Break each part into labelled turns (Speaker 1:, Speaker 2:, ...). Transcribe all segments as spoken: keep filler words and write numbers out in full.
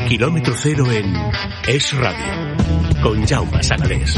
Speaker 1: Kilómetro cero en Es Radio, con Jaume Sagalés.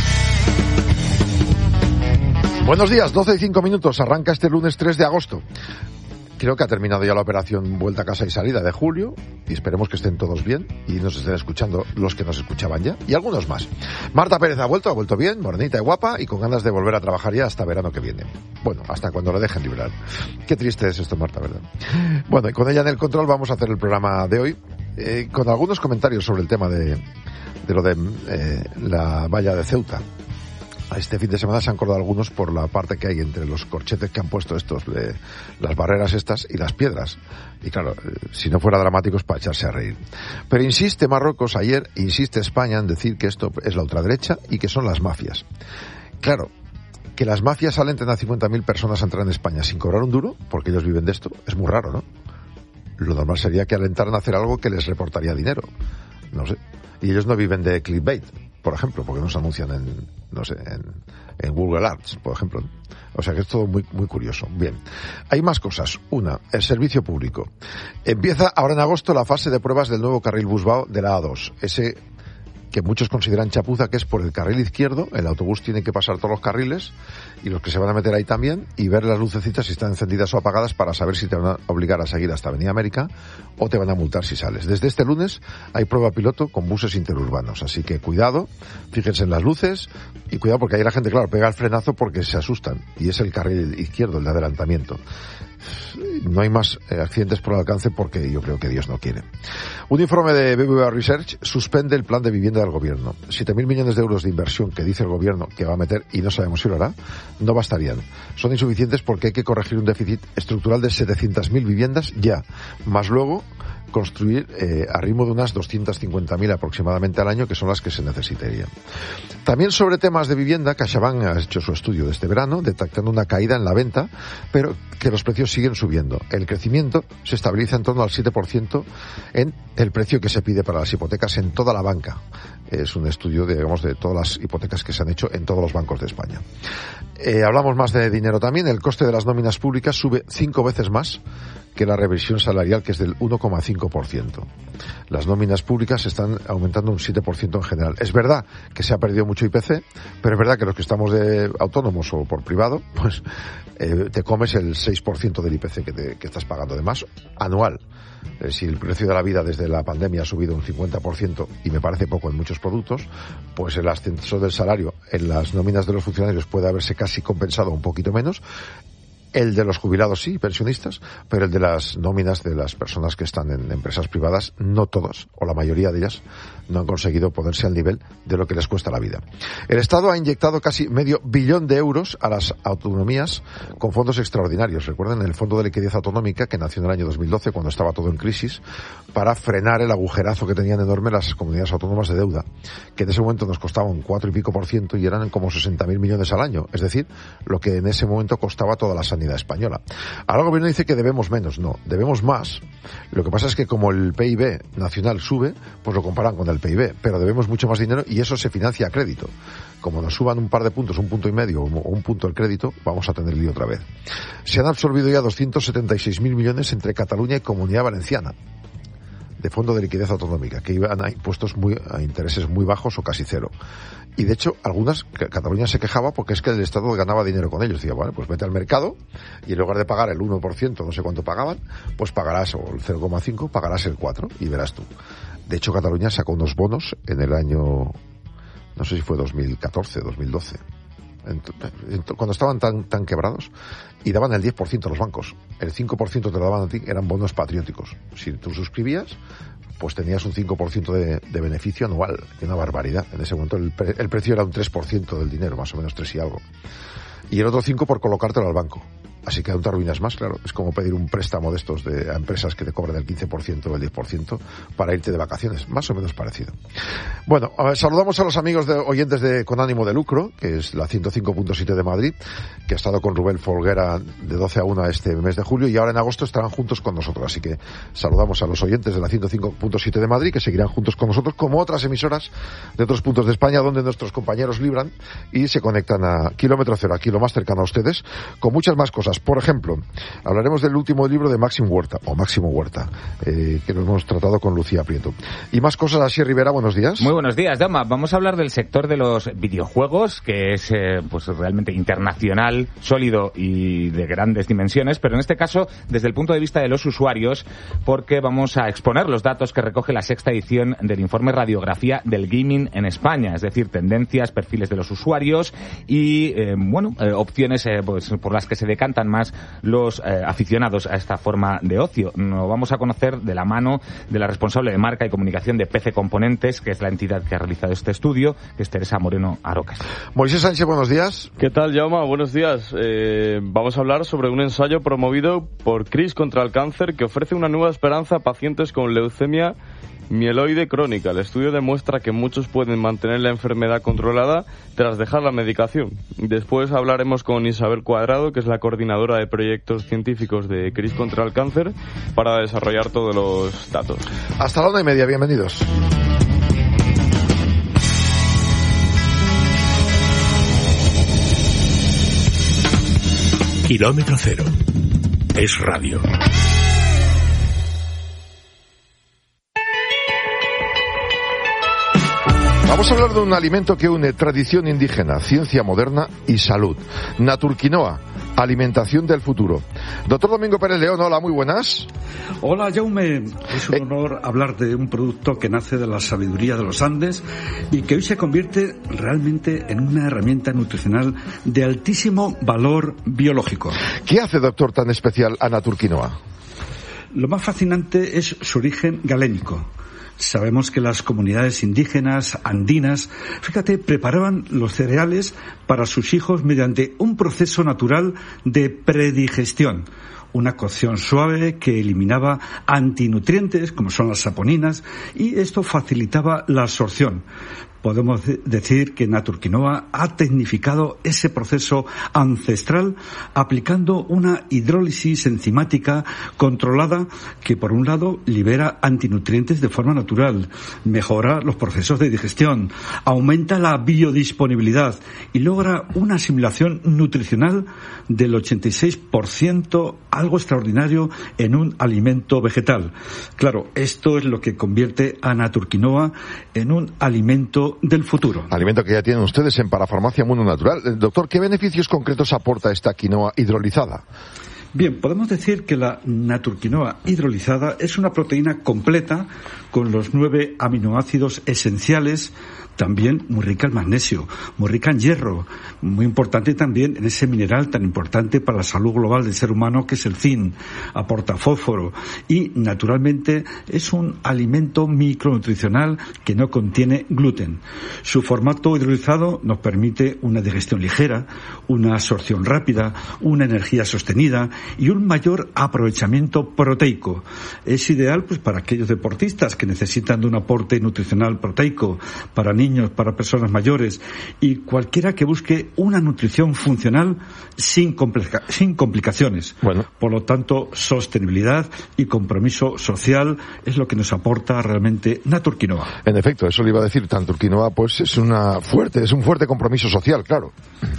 Speaker 2: Buenos días, doce y cinco minutos, arranca este lunes tres de agosto. Creo que ha terminado ya la operación Vuelta a Casa y Salida de julio y esperemos que estén todos bien y nos estén escuchando los que nos escuchaban ya y algunos más. Marta Pérez ha vuelto, ha vuelto bien, morenita y guapa y con ganas de volver a trabajar ya hasta verano que viene. Bueno, hasta cuando lo dejen librar. Qué triste es esto, Marta, ¿verdad? Bueno, y con ella en el control vamos a hacer el programa de hoy eh, con algunos comentarios sobre el tema de, de lo de eh, la valla de Ceuta. Este fin de semana se han acordado algunos por la parte que hay entre los corchetes que han puesto estos, de las barreras estas y las piedras. Y claro, si no fuera dramático es para echarse a reír. Pero insiste Marruecos ayer, insiste España en decir que esto es la ultraderecha y que son las mafias. Claro, que las mafias alenten a cincuenta mil personas a entrar en España sin cobrar un duro, porque ellos viven de esto, es muy raro, ¿no? Lo normal sería que alentaran a hacer algo que les reportaría dinero. No sé. Y ellos no viven de clickbait, por ejemplo, porque no se anuncian en, no sé, en, en Google Ads, por ejemplo. O sea que es todo muy, muy curioso. Bien. Hay más cosas. Una, el servicio público. Empieza ahora en agosto la fase de pruebas del nuevo carril Busbao de la A dos. Ese que muchos consideran chapuza, que es por el carril izquierdo. El autobús tiene que pasar todos los carriles y los que se van a meter ahí también y ver las lucecitas si están encendidas o apagadas para saber si te van a obligar a seguir hasta Avenida América o te van a multar si sales. Desde este lunes hay prueba piloto con buses interurbanos, así que cuidado, fíjense en las luces y cuidado porque ahí la gente, claro, pega el frenazo porque se asustan y es el carril izquierdo, el de adelantamiento. No hay más eh, accidentes por el alcance porque yo creo que Dios no quiere. Un informe de B B V A Research suspende el plan de vivienda del gobierno. siete mil millones de euros de inversión que dice el gobierno que va a meter y no sabemos si lo hará, no bastarían. Son insuficientes porque hay que corregir un déficit estructural de setecientas mil viviendas ya, más luego construir eh, a ritmo de unas doscientas cincuenta mil aproximadamente al año, que son las que se necesitarían. También sobre temas de vivienda, CaixaBank ha hecho su estudio de este verano, detectando una caída en la venta, pero que los precios siguen subiendo. El crecimiento se estabiliza en torno al siete por ciento en el precio que se pide para las hipotecas en toda la banca. Es un estudio, de, digamos, de todas las hipotecas que se han hecho en todos los bancos de España. Eh, hablamos más de dinero también. El coste de las nóminas públicas sube cinco veces más que la revisión salarial, que es del uno coma cinco por ciento. Las nóminas públicas están aumentando un siete por ciento en general. Es verdad que se ha perdido mucho I P C, pero es verdad que los que estamos de autónomos o por privado, pues eh, te comes el seis por ciento del I P C que, te, que estás pagando de más anual. Eh, si el precio de la vida desde la pandemia ha subido un cincuenta por ciento, y me parece poco en muchos productos, pues el ascenso del salario en las nóminas de los funcionarios puede haberse casi compensado un poquito menos. El de los jubilados sí, pensionistas, pero el de las nóminas de las personas que están en empresas privadas, no todas, o la mayoría de ellas, no han conseguido ponerse al nivel de lo que les cuesta la vida. El Estado ha inyectado casi medio billón de euros a las autonomías con fondos extraordinarios. Recuerden el Fondo de Liquidez Autonómica, que nació en el año dos mil doce, cuando estaba todo en crisis, para frenar el agujerazo que tenían enorme las comunidades autónomas de deuda, que en ese momento nos costaba un cuatro y pico por ciento y eran como sesenta mil millones al año. Es decir, lo que en ese momento costaba toda la sanidad española. Ahora el gobierno dice que debemos menos. No, debemos más. Lo que pasa es que como el P I B nacional sube, pues lo comparan con el P I B, pero debemos mucho más dinero y eso se financia a crédito. Como nos suban un par de puntos, un punto y medio o un punto el crédito, vamos a tener lío otra vez. Se han absorbido ya doscientos setenta y seis mil millones entre Cataluña y Comunidad Valenciana de Fondo de Liquidez Autonómica, que iban a impuestos muy, a intereses muy bajos o casi cero. Y de hecho, algunas, Cataluña se quejaba porque es que el Estado ganaba dinero con ellos. Decía, bueno, pues vete al mercado y en lugar de pagar el uno por ciento, no sé cuánto pagaban, pues pagarás, o el cero coma cinco, pagarás el cuatro y verás tú. De hecho, Cataluña sacó unos bonos en el año, no sé si fue dos mil catorce, dos mil doce, cuando estaban tan, tan quebrados, y daban el diez por ciento a los bancos. El cinco por ciento te lo daban a ti, eran bonos patrióticos. Si tú suscribías, pues tenías un cinco por ciento de, de beneficio anual, que una barbaridad. En ese momento el, pre, el precio era un tres por ciento del dinero, más o menos tres y algo. Y el otro cinco por colocártelo al banco. Así que aún te arruinas más, claro. Es como pedir un préstamo de estos de, a empresas que te cobran el quince por ciento o el diez por ciento para irte de vacaciones. Más o menos parecido. Bueno, a ver, saludamos a los amigos de, oyentes de Con Ánimo de Lucro, que es la ciento cinco punto siete de Madrid, que ha estado con Rubén Folguera de doce a una este mes de julio y ahora en agosto estarán juntos con nosotros. Así que saludamos a los oyentes de la ciento cinco punto siete de Madrid, que seguirán juntos con nosotros, como otras emisoras de otros puntos de España, donde nuestros compañeros libran y se conectan a Kilómetro Cero, aquí lo más cercano a ustedes, con muchas más cosas. cosas. Por ejemplo, hablaremos del último libro de Máximo Huerta, o Máximo Huerta, eh, que lo hemos tratado con Lucía Prieto. Y más cosas así, Rivera, buenos días.
Speaker 3: Muy buenos días, Jaume. Vamos a hablar del sector de los videojuegos, que es eh, pues realmente internacional, sólido y de grandes dimensiones, pero en este caso desde el punto de vista de los usuarios, porque vamos a exponer los datos que recoge la sexta edición del informe Radiografía del Gaming en España, es decir, tendencias, perfiles de los usuarios y, eh, bueno, eh, opciones eh, pues, por las que se decantan más los eh, aficionados a esta forma de ocio. Nos vamos a conocer de la mano de la responsable de marca y comunicación de P C Componentes, que es la entidad que ha realizado este estudio, que es Teresa Moreno Arocas.
Speaker 2: Moisés Sánchez, buenos días.
Speaker 4: ¿Qué tal, Jaume? Buenos días. Eh, vamos a hablar sobre un ensayo promovido por CRIS contra el cáncer que ofrece una nueva esperanza a pacientes con leucemia mieloide crónica. El estudio demuestra que muchos pueden mantener la enfermedad controlada tras dejar la medicación. Después hablaremos con Isabel Cuadrado, que es la coordinadora de proyectos científicos de CRIS contra el cáncer, para desarrollar todos los datos.
Speaker 2: Hasta la una y media, bienvenidos.
Speaker 1: Kilómetro cero. Es radio.
Speaker 2: Vamos a hablar de un alimento que une tradición indígena, ciencia moderna y salud. Naturquinoa, alimentación del futuro. Doctor Domingo Pérez León, hola, muy buenas.
Speaker 5: Hola, Jaume. Es un eh... honor hablar de un producto que nace de la sabiduría de los Andes y que hoy se convierte realmente en una herramienta nutricional de altísimo valor biológico.
Speaker 2: ¿Qué hace, doctor, tan especial a Naturquinoa?
Speaker 5: Lo más fascinante es su origen galénico. Sabemos que las comunidades indígenas andinas, fíjate, preparaban los cereales para sus hijos mediante un proceso natural de predigestión. Una cocción suave que eliminaba antinutrientes, como son las saponinas, y esto facilitaba la absorción. Podemos decir que Naturquinoa ha tecnificado ese proceso ancestral aplicando una hidrólisis enzimática controlada que, por un lado, libera antinutrientes de forma natural, mejora los procesos de digestión, aumenta la biodisponibilidad y logra una asimilación nutricional del ochenta y seis por ciento, algo extraordinario en un alimento vegetal. Claro, esto es lo que convierte a Naturquinoa en un alimento del futuro.
Speaker 2: Alimento que ya tienen ustedes en Parafarmacia Mundo Natural. Doctor, ¿qué beneficios concretos aporta esta quinoa hidrolizada?
Speaker 5: Bien, podemos decir que la Naturquinoa hidrolizada es una proteína completa con los nueve aminoácidos esenciales, también muy rica en magnesio, muy rica en hierro, muy importante también en ese mineral tan importante para la salud global del ser humano que es el zinc, aporta fósforo y naturalmente es un alimento micronutricional que no contiene gluten. Su formato hidrolizado nos permite una digestión ligera, una absorción rápida, una energía sostenida y un mayor aprovechamiento proteico. Es ideal pues para aquellos deportistas que necesitan de un aporte nutricional proteico, para niños, para personas mayores y cualquiera que busque una nutrición funcional sin, complica- sin complicaciones. Bueno. Por lo tanto, sostenibilidad y compromiso social es lo que nos aporta realmente Naturquinoa.
Speaker 2: En efecto, eso le iba a decir, Naturquinoa pues es una fuerte, es un fuerte compromiso social, claro.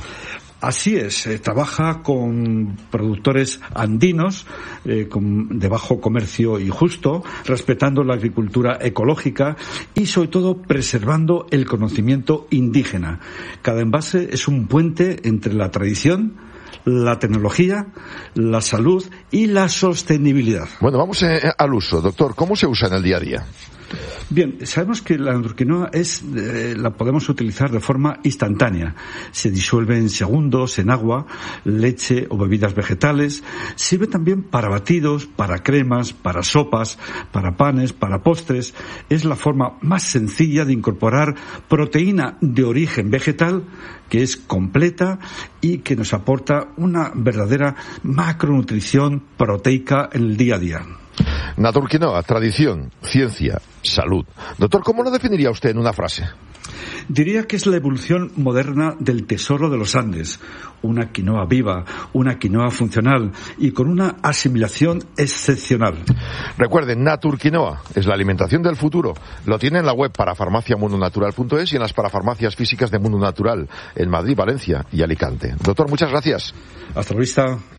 Speaker 5: Así es, eh, trabaja con productores andinos eh, con, de bajo comercio y justo, respetando la agricultura ecológica y sobre todo preservando el conocimiento indígena. Cada envase es un puente entre la tradición, la tecnología, la salud y la sostenibilidad.
Speaker 2: Bueno, vamos eh, al uso. Doctor, ¿cómo se usa en el día a día?
Speaker 5: Bien, sabemos que la Naturquinoa es, eh, la podemos utilizar de forma instantánea. Se disuelve en segundos en agua, leche o bebidas vegetales. Sirve también para batidos, para cremas, para sopas, para panes, para postres. Es la forma más sencilla de incorporar proteína de origen vegetal que es completa y que nos aporta una verdadera macronutrición proteica en el día a día.
Speaker 2: Naturquinoa, tradición, ciencia, salud. Doctor, ¿cómo lo definiría usted en una frase?
Speaker 5: Diría que es la evolución moderna del tesoro de los Andes. Una quinoa viva, una quinoa funcional y con una asimilación excepcional.
Speaker 2: Recuerden, Naturquinoa es la alimentación del futuro. Lo tiene en la web parafarmacia mundo natural punto es y en las parafarmacias físicas de Mundo Natural en Madrid, Valencia y Alicante. Doctor, muchas gracias.
Speaker 5: Hasta la vista.